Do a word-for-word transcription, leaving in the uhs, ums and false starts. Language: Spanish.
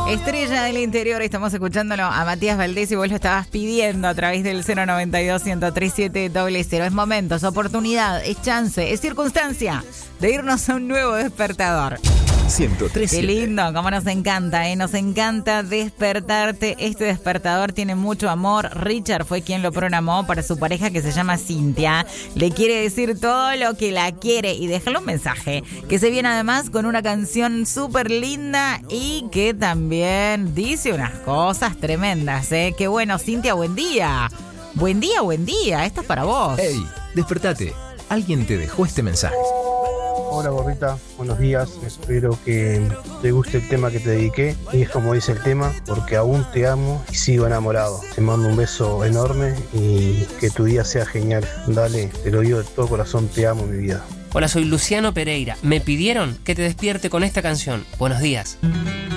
Estrella del interior, estamos escuchándolo a Matías Valdés y vos lo estabas pidiendo a través del cero noventa y dos, ciento tres siete cero cero. Es momento, es oportunidad, es chance, es circunstancia de irnos a un nuevo despertador. ciento tres Qué lindo, como nos encanta, ¿eh? Nos encanta despertarte. Este despertador tiene mucho amor. Richard fue quien lo programó para su pareja que se llama Cintia. Le quiere decir todo lo que la quiere y déjale un mensaje que se viene además con una canción súper linda y que también dice unas cosas tremendas, ¿eh? Qué bueno, Cintia, buen día. Buen día, buen día. Esto es para vos. Hey, despertate. Alguien te dejó este mensaje. Hola Gorrita, buenos días, espero que te guste el tema que te dediqué y es como dice el tema, porque aún te amo y sigo enamorado. Te mando un beso enorme y que tu día sea genial. Dale, te lo digo de todo corazón, te amo mi vida. Hola, soy Luciano Pereira. Me pidieron que te despierte con esta canción. Buenos días.